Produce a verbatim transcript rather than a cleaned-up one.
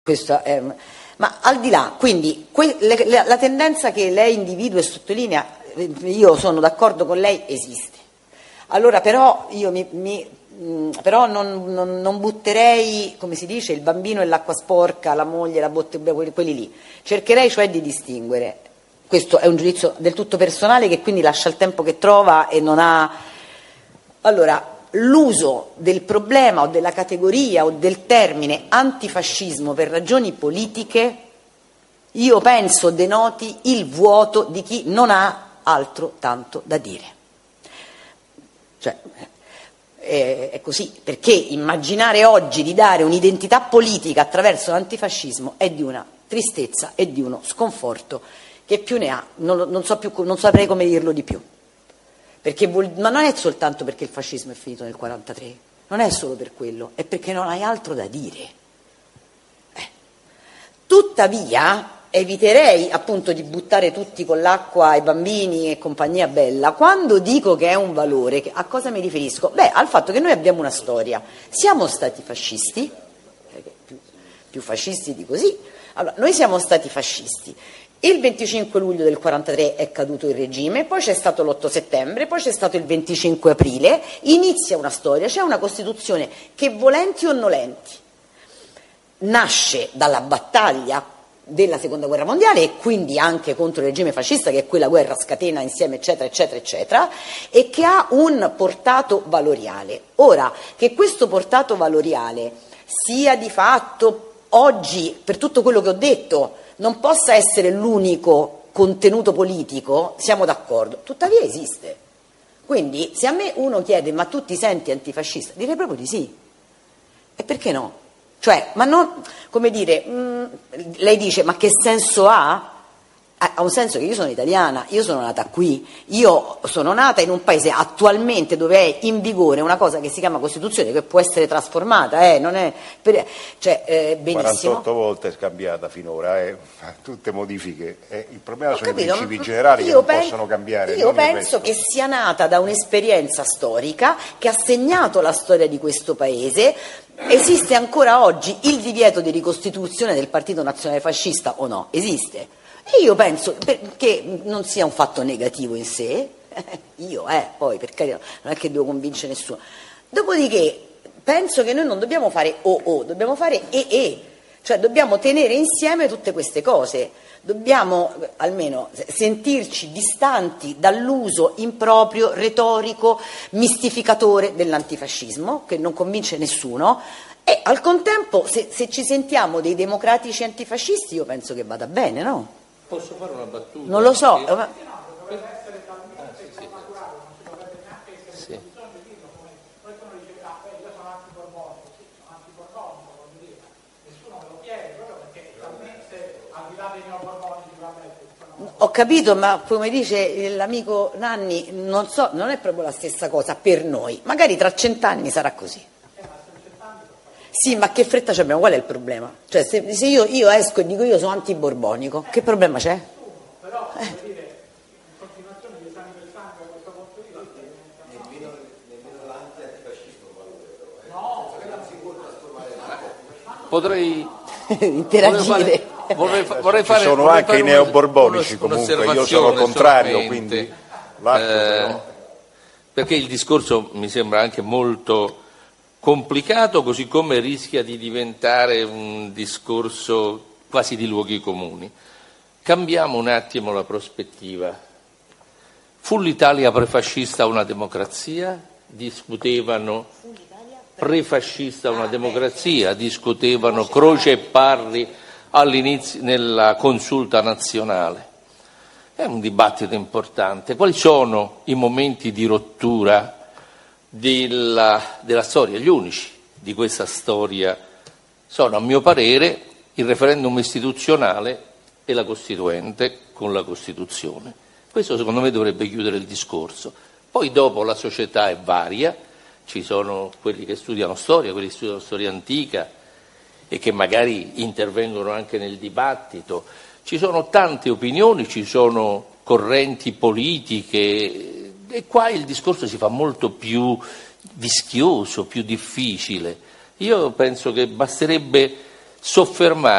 questo è, ma al di là, quindi que, le, la, la tendenza che lei individua e sottolinea, io sono d'accordo con lei, esiste. Allora però io mi, mi mh, però non, non, non butterei, come si dice, il bambino e l'acqua sporca, la moglie, la botte, quelli, quelli lì. Cercherei cioè di distinguere. Questo è un giudizio del tutto personale che quindi lascia il tempo che trova e non ha. Allora, l'uso del problema o della categoria o del termine antifascismo per ragioni politiche, io penso denoti il vuoto di chi non ha altro tanto da dire. Cioè, è, è così, perché immaginare oggi di dare un'identità politica attraverso l'antifascismo è di una tristezza e di uno sconforto che più ne ha, non, non, so più, non saprei come dirlo di più. Perché vuol, ma non è soltanto perché il fascismo è finito nel quarantatré, non è solo per quello, è perché non hai altro da dire. Eh. Tuttavia, eviterei appunto di buttare tutti con l'acqua ai bambini e compagnia bella. Quando dico che è un valore, a cosa mi riferisco? Beh, al fatto che noi abbiamo una storia, siamo stati fascisti, più, più fascisti di così, allora, noi siamo stati fascisti. Il venticinque luglio del quarantatré è caduto il regime, poi c'è stato l'otto settembre, poi c'è stato il venticinque aprile, inizia una storia, c'è una Costituzione che, volenti o nolenti, nasce dalla battaglia della seconda guerra mondiale e quindi anche contro il regime fascista, che quella guerra scatena insieme eccetera eccetera eccetera, e che ha un portato valoriale. Ora, che questo portato valoriale sia di fatto oggi, per tutto quello che ho detto, non possa essere l'unico contenuto politico, siamo d'accordo, tuttavia esiste. Quindi se a me uno chiede ma tu ti senti antifascista, direi proprio di sì. E perché no? Cioè, ma non, come dire, mh, lei dice ma che senso ha? Ha un senso che io sono italiana, io sono nata qui, io sono nata in un paese attualmente dove è in vigore una cosa che si chiama Costituzione, che può essere trasformata, eh, non è, per, cioè, eh, benissimo. quarantotto volte è scambiata finora, eh, tutte modifiche. Eh, il problema Ho sono capito, i principi generali che non pen- possono cambiare. Io penso che sia nata da un'esperienza storica che ha segnato la storia di questo paese. Esiste ancora oggi il divieto di ricostituzione del Partito Nazionale Fascista o no? Esiste. E io penso che non sia un fatto negativo in sé, io, eh, poi per carità, non è che devo convincere nessuno. Dopodiché penso che noi non dobbiamo fare o o, dobbiamo fare e e, cioè dobbiamo tenere insieme tutte queste cose, dobbiamo almeno sentirci distanti dall'uso improprio, retorico, mistificatore dell'antifascismo, che non convince nessuno. E al contempo, se, se ci sentiamo dei democratici antifascisti, io penso che vada bene, no? Posso fare una battuta? Non lo so. Perché... Ma... Sì. Ho capito, ma come dice l'amico Nanni, non so, non è proprio la stessa cosa per noi. Magari tra cent'anni sarà così. Sì, ma che fretta abbiamo? Qual è il problema? Cioè, se, se io, io esco e dico io sono antiborbonico, che problema c'è? Però, vuol dire, in continuazione di esami del sangue a questo punto di vista... Nemmeno, nemmeno l'antifascismo valore, però. Eh. No, perché non si può trasformare... Potrei... interagire. Vorrei, fa, vorrei fare, Ci sono vorrei anche i neoborbonici, comunque, io sono contrario, quindi... Eh, perché il discorso mi sembra anche molto... complicato, così come rischia di diventare un discorso quasi di luoghi comuni. Cambiamo un attimo la prospettiva. Fu l'Italia prefascista una democrazia? Discutevano prefascista una democrazia, discutevano Croce e Parri all'inizio nella consulta nazionale. È un dibattito importante. Quali sono i momenti di rottura Della, della storia? Gli unici di questa storia sono, a mio parere, il referendum istituzionale e la Costituente con la Costituzione. Questo secondo me dovrebbe chiudere il discorso. Poi dopo la società è varia, ci sono quelli che studiano storia, quelli che studiano storia antica e che magari intervengono anche nel dibattito, ci sono tante opinioni, ci sono correnti politiche, e qua il discorso si fa molto più vischioso, più difficile. Io penso che basterebbe soffermare